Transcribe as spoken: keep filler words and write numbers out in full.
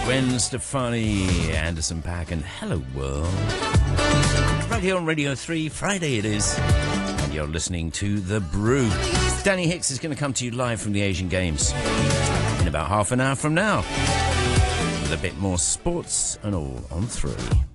Gwen Stefani, Anderson .Paak, and Hello World. Right here on Radio three, Friday it is, and you're listening to The Brew. Danny Hicks is going to come to you live from the Asian Games in about half an hour from now, with a bit more sports and all on three.